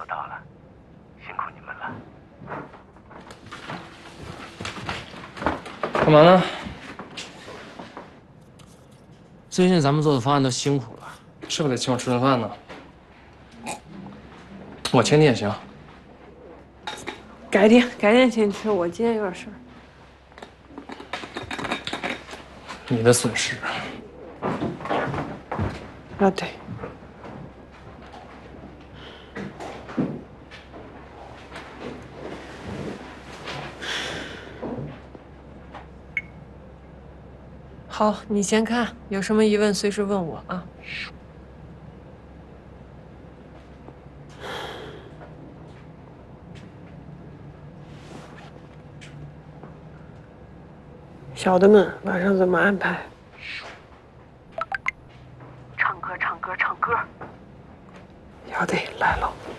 到了，辛苦你们了。 干嘛呢？最近咱们做的方案都辛苦了，是不是得请我吃顿饭呢？我请你也行。 改天请你吃，我今天有点事儿。 你的损失。 啊，对。好，你先看，有什么疑问随时问我啊。小的们晚上怎么安排？ 唱歌。 要得，来了。